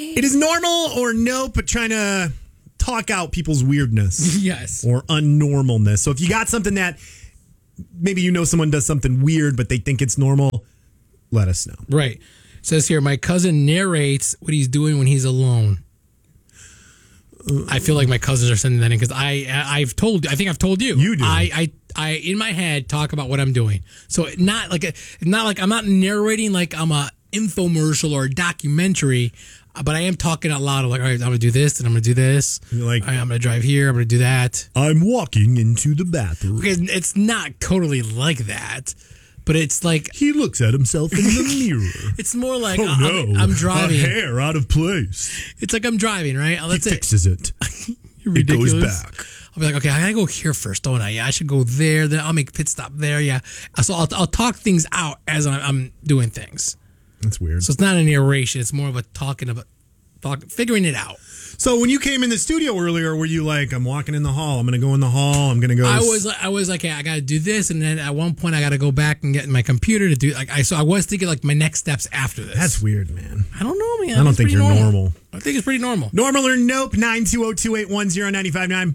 It is normal or nope, but trying to talk out people's weirdness. Yes. Or unnormalness. So if you got something that maybe you know someone does something weird, but they think it's normal, let us know. Right. It says here, my cousin narrates what he's doing when he's alone. I feel like my cousins are sending that in because I think I've told you. You do. I in my head talk about what I'm doing. So not like I'm not narrating like I'm a infomercial or a documentary, but I am talking out loud. Like, all right, I'm gonna do this and I'm gonna do this. You're like, all right, I'm gonna drive here. I'm gonna do that. I'm walking into the bathroom. Okay, it's not totally like that, but it's like He looks at himself in the mirror. it's more like Oh no! I'm driving. A hair out of place. It's like I'm driving, right? Let's He say fixes it. You're It goes ridiculous. back. I'll be like, okay, I gotta go here first, don't I? Yeah, I should go there. Then I'll make a pit stop there. Yeah. So I'll talk things out as I'm doing things. That's weird. So it's not a narration. It's more of a figuring it out. So when you came in the studio earlier, were you like, I'm walking in the hall, I'm going to go in the hall, I'm going to go... I was like, hey, I got to do this. And then at one point I got to go back and get my computer to do so I was thinking like my next steps after this. That's weird, man. I don't know, man. I don't think you're normal. I think it's pretty normal. Normal or nope, 920-281-0959.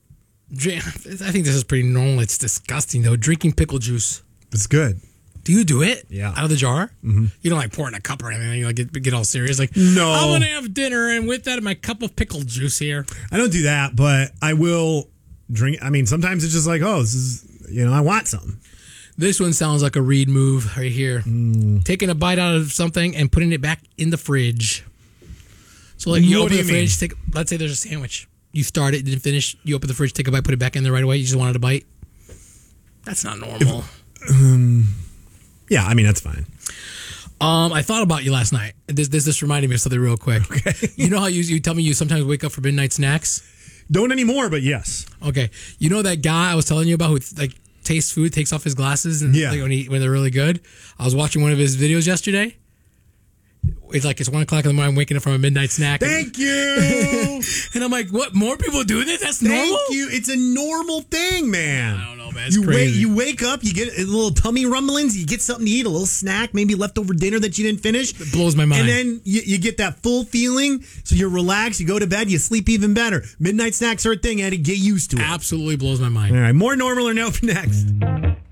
I think this is pretty normal. It's disgusting, though. Drinking pickle juice. It's good. Do you do it? Yeah. Out of the jar? Mm-hmm. You don't like pour in a cup or anything. You like get all serious. Like, no. I want to have dinner, and with that, my cup of pickle juice here. I don't do that, but I will drink. I mean, sometimes it's just like, oh, this is, I want some. This one sounds like a Reed move right here. Taking a bite out of something and putting it back in the fridge. So, like, you open the fridge, let's say there's a sandwich. You start it, didn't finish. You open the fridge, take a bite, put it back in there right away. You just wanted a bite. That's not normal. Yeah, I mean, that's fine. I thought about you last night. This reminded me of something real quick. Okay. You know how you tell me you sometimes wake up for midnight snacks? Don't anymore, but yes. Okay. You know that guy I was telling you about who like tastes food, takes off his glasses, and yeah. like, when they're really good? I was watching one of his videos yesterday. It's 1 o'clock in the morning. I'm waking up from a midnight snack. Thank you. And I'm like, what? More people do this? That's normal? Thank you. It's a normal thing, man. I don't know, man. It's crazy. You wake up, you get a little tummy rumblings, you get something to eat, a little snack, maybe leftover dinner that you didn't finish. It blows my mind. And then you get that full feeling, so you're relaxed, you go to bed, you sleep even better. Midnight snacks are a thing, Eddie. Get used to it. Absolutely blows my mind. All right, more normal or nope next.